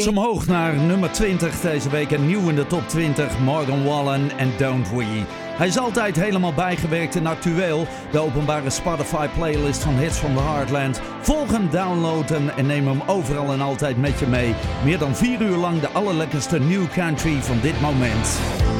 plaats omhoog naar nummer 20 deze week en nieuw in de top 20. Morgan Wallen en Don't We. Hij is altijd helemaal bijgewerkt en actueel. De openbare Spotify playlist van Hits from the Heartland. Volg hem, download hem en neem hem overal en altijd met je mee. Meer dan 4 uur lang de allerlekkerste new country van dit moment.